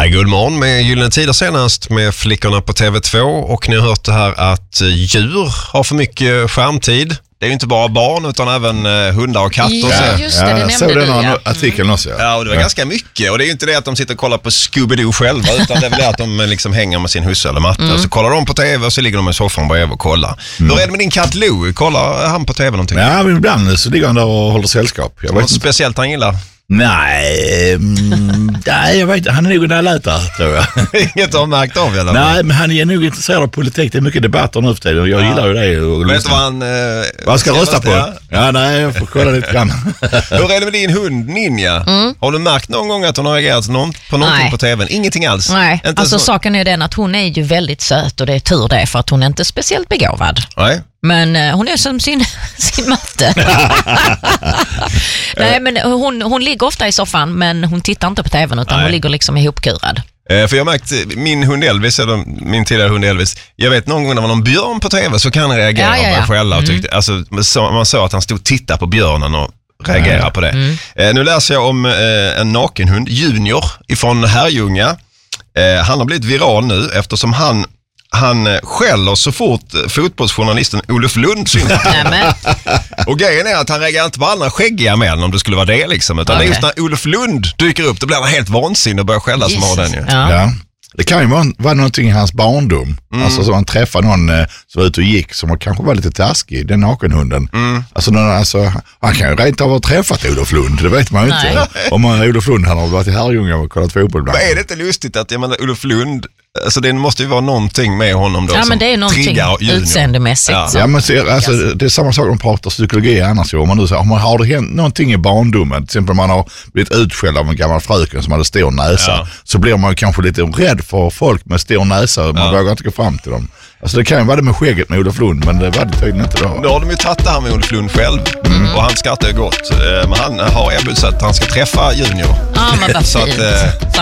Ja, god morgon med Gyllene Tider senast med flickorna på TV2 och ni har hört det här att djur har för mycket skärmtid. Det är ju inte bara barn utan även hundar och katter. Ja, just det, det nämnde såg du. den artikeln också. Ja, och det var ganska mycket. Och det är ju inte det att de sitter och kollar på Scooby-Doo själva utan det är väl det att de liksom hänger med sin husse eller matta. Så kollar de på TV och så ligger de i soffan bredvid och kollar. Hur är det med din katt Lou? Kollar han på TV någonting? Ja, men ibland så ligger han där och håller sällskap. Jag vet Något speciellt han gillar? Nej, jag vet inte. Han är nog där lätar, tror jag. Inget har märkt av eller? Nej, men han är nog intresserad av politik. Det är mycket debatter nu för tiden och jag gillar ju det. Vet du vad han... vad ska rösta på? Ja, nej, jag får kolla lite grann. Hur är det med din hund Ninja? Har du märkt någon gång att hon har reagerat på någonting på TVn? Ingenting alls? Nej, inte alltså så... saken är den att hon är ju väldigt söt och det är tur det för att hon är inte speciellt begåvad. Nej. Men hon är som sin matte. Nej, men hon ligger ofta i soffan men hon tittar inte på TVn utan hon ligger liksom ihopkurad. För jag märkt min hund Elvis, eller min tidigare hund Elvis, jag vet någon gång när man har en björn på TV så kan han reagera på skälla och tyckte, alltså, man såg att han stod och tittade på björnen och reagera på det. Nu läser jag om en nakenhund, Junior, ifrån Herrljunga. Han har blivit viral nu eftersom han skäller så fort fotbollsjournalisten Olof Lund syns. Och grejen är att han reagerar inte på andra skäggiga män om det skulle vara det liksom, utan det är just när Olof Lund dyker upp då blir han helt vansinnig och börjar skälla som har den ju. Ja. Det kan ju vara någonting i hans barndom. Alltså som han träffar någon som var ute och gick som kanske var lite taskig, den nakenhunden. Alltså, han kan ju rent av ha träffat Olof Lund, det vet man ju inte. Om Olof Lund han har varit i Herrljunga och kollat fotboll ibland. Men är det inte lustigt att Olof Lund, alltså det måste ju vara någonting med honom då. Ja, men det är någonting utseendemässigt. Ja, men alltså, det är samma sak om man pratar psykologi annars. Om man nu säger, har det hänt någonting i barndomen, till exempel om man har blivit utskälld av en gammal fröken som hade stor näsa, så blir man kanske lite rädd för folk med stor näsa och man vågar inte gå fram till dem. Alltså det kan ju vara det med skägget med Olof Lund, men det var det tydligen inte då. Då har de ju tagit det här med Olof Lund själv och han skrattar ju gott. Men han har erbjudit sig att han ska träffa Junior. Ja, men vad fint.